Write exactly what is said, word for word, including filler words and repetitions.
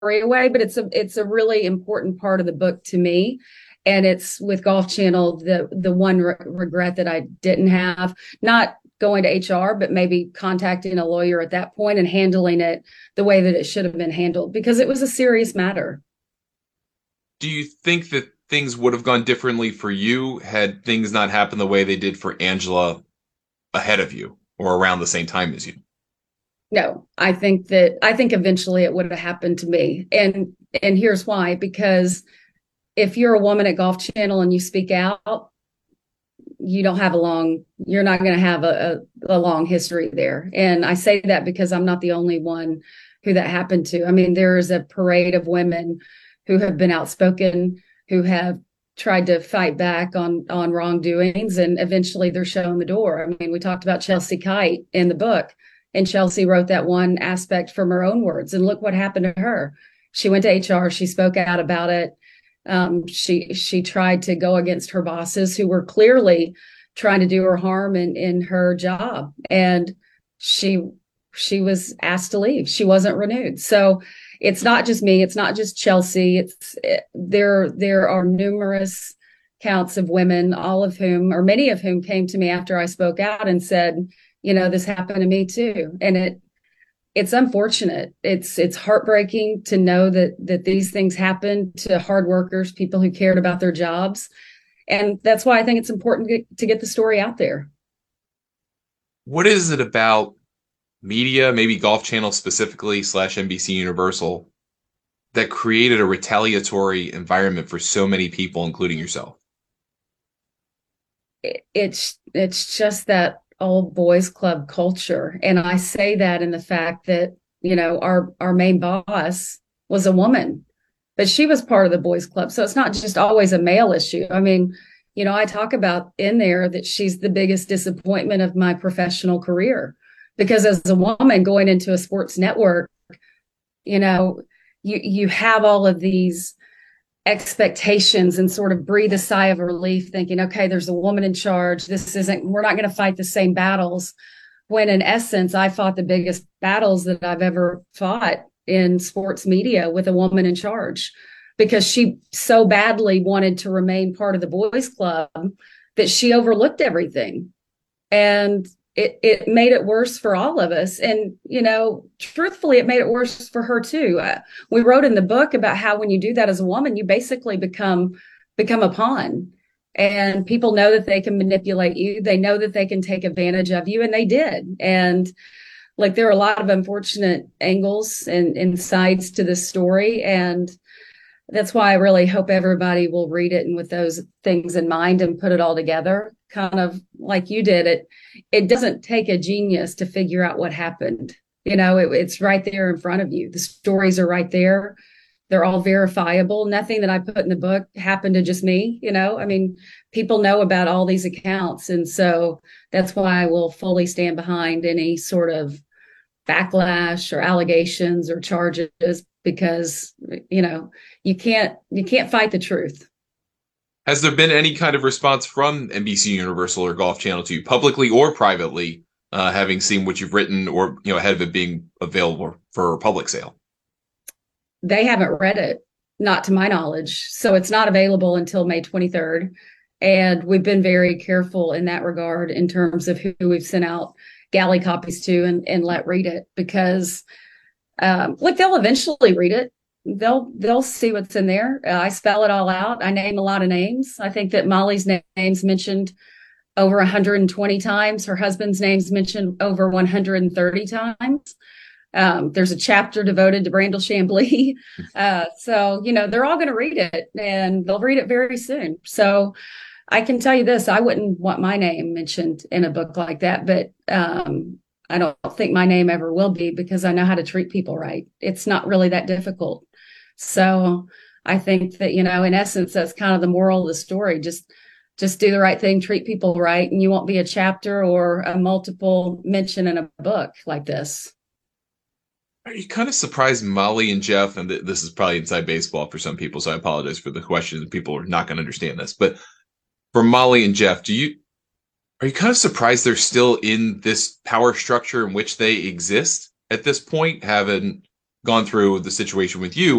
away, but it's a it's a really important part of the book to me. And it's with Golf Channel, the the one re- regret that I didn't have, not going to H R, but maybe contacting a lawyer at that point and handling it the way that it should have been handled, because it was a serious matter. Do you think that things would have gone differently for you had things not happened the way they did for Angela ahead of you or around the same time as you? No, I think that I think eventually it would have happened to me. And and here's why, because if you're a woman at Golf Channel and you speak out, you don't have a long, you're not going to have a, a, a long history there. And I say that because I'm not the only one who that happened to. I mean, there is a parade of women who have been outspoken, who have tried to fight back on on wrongdoings, and eventually they're shown the door. I mean, we talked about Chelsea Kite in the book, and Chelsea wrote that one aspect from her own words, and look what happened to her. She went to H R, she spoke out about it. Um, she she tried to go against her bosses who were clearly trying to do her harm in in her job, and she she was asked to leave. She wasn't renewed. So it's not just me. It's not just Chelsea. It's it, there. There are numerous counts of women, all of whom, or many of whom, came to me after I spoke out and said, you know, this happened to me too, and it it's unfortunate. It's it's heartbreaking to know that that these things happen to hard workers, people who cared about their jobs, and that's why I think it's important to get, to get the story out there. What is it about media, maybe Golf Channel specifically, slash N B C Universal, that created a retaliatory environment for so many people, including yourself? It, it's it's just that old boys club culture, and I say that in the fact that, you know, our our main boss was a woman, but she was part of the boys club, so it's not just always a male issue. I mean, you know, I talk about in there that she's the biggest disappointment of my professional career, because as a woman going into a sports network, you know, you you have all of these expectations and sort of breathe a sigh of relief thinking, okay, there's a woman in charge. This isn't, we're not going to fight the same battles. When in essence, I fought the biggest battles that I've ever fought in sports media with a woman in charge, because she so badly wanted to remain part of the boys club that she overlooked everything. And it, it made it worse for all of us. And, you know, truthfully, it made it worse for her too. Uh, we wrote in the book about how when you do that as a woman, you basically become become a pawn. And people know that they can manipulate you. They know that they can take advantage of you, and they did. And like, there are a lot of unfortunate angles and, and sides to this story. And that's why I really hope everybody will read it and with those things in mind and put it all together, kind of like you did. It it doesn't take a genius to figure out what happened. You know, it, it's right there in front of you. The stories are right there. They're all verifiable. Nothing that I put in the book happened to just me. You know, I mean, people know about all these accounts. And so that's why I will fully stand behind any sort of backlash or allegations or charges, because, you know, you can't you can't fight the truth. Has there been any kind of response from N B C Universal or Golf Channel to you, publicly or privately, uh, having seen what you've written, or, you know, ahead of it being available for public sale? They haven't read it, not to my knowledge. So it's not available until May twenty-third. And we've been very careful in that regard in terms of who we've sent out galley copies to and, and let read it, because um, look, they'll eventually read it. They'll they'll see what's in there. Uh, I spell it all out. I name a lot of names. I think that Molly's na- name's mentioned over one hundred twenty times. Her husband's name's mentioned over one hundred thirty times. Um, there's a chapter devoted to Brandel Chambly. Uh, so, you know, they're all going to read it, and they'll read it very soon. So I can tell you this, I wouldn't want my name mentioned in a book like that, but um, I don't think my name ever will be, because I know how to treat people right. It's not really that difficult. So I think that, you know, in essence, that's kind of the moral of the story. Just just do the right thing, treat people right, and you won't be a chapter or a multiple mention in a book like this. Are you kind of surprised Molly and Jeff, and th- this is probably inside baseball for some people, so I apologize for the question. People are not going to understand this, but for Molly and Jeff, do you are you kind of surprised they're still in this power structure in which they exist at this point, having gone through the situation with you